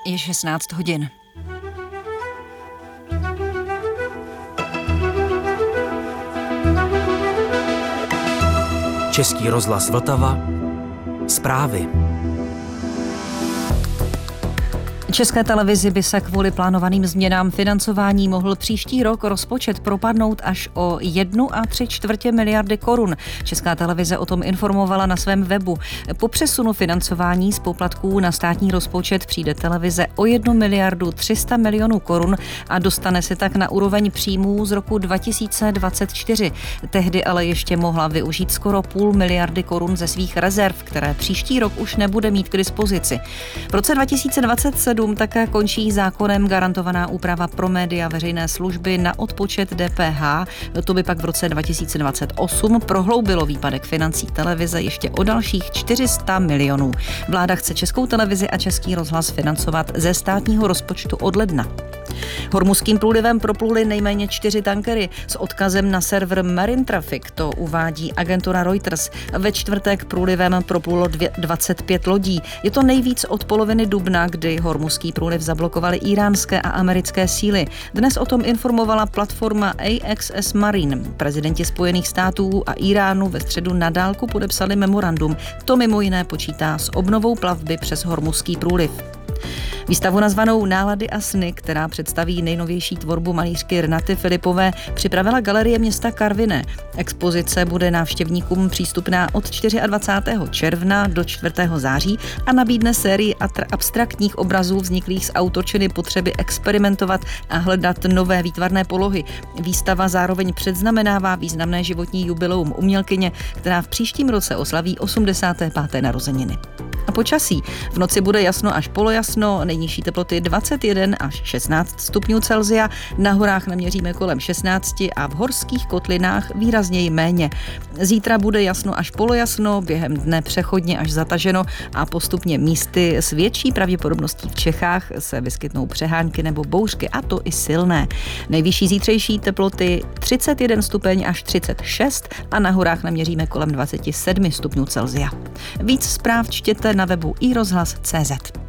Je 16 hodin. Český rozhlas Vltava. Zprávy. České televizi by se kvůli plánovaným změnám financování mohl příští rok rozpočet propadnout až o 1,75 miliardy korun. Česká televize o tom informovala na svém webu. Po přesunu financování z poplatků na státní rozpočet přijde televize o 1 miliardu 300 milionů korun a dostane se tak na úroveň příjmů z roku 2024. Tehdy ale ještě mohla využít skoro 0,5 miliardy korun ze svých rezerv, které příští rok už nebude mít k dispozici. V roce 2027 také končí zákonem garantovaná úprava pro média veřejné služby na odpočet DPH. To by pak v roce 2028 prohloubilo výpadek financí televize ještě o dalších 400 milionů. Vláda chce Českou televizi a Český rozhlas financovat ze státního rozpočtu od ledna. Hormuzským průlivem propluly nejméně 4 tankery s odkazem na server Marine Traffic, to uvádí agentura Reuters. Ve čtvrtek průlivem proplulo 25 lodí. Je to nejvíc od poloviny dubna, kdy hormuzský průliv zablokovaly íránské a americké síly. Dnes o tom informovala platforma AXS Marine. Prezidenti Spojených států a Iránu ve středu na dálku podepsali memorandum. To mimo jiné počítá s obnovou plavby přes hormuzský průliv. Výstavu nazvanou Nálady a sny, která představí nejnovější tvorbu malířky Renaty Filipové, připravila Galerie města Karviné. Expozice bude návštěvníkům přístupná od 24. června do 4. září a nabídne sérii abstraktních obrazů vzniklých z autorčiny potřeby experimentovat a hledat nové výtvarné polohy. Výstava zároveň předznamenává významné životní jubileum umělkyně, která v příštím roce oslaví 85. narozeniny. A počasí. V noci bude jasno až polojasno, nejnižší teploty 21 až 16 stupňů Celsia, na horách naměříme kolem 16 a v horských kotlinách výrazněji méně. Zítra bude jasno až polojasno, během dne přechodně až zataženo a postupně místy s větší pravděpodobností v Čechách se vyskytnou přehánky nebo bouřky, a to i silné. Nejvyšší zítřejší teploty 31 stupeň až 36 a na horách naměříme kolem 27 stupňů Celsia. Víc zpráv čtěte na webu iRozhlas.cz.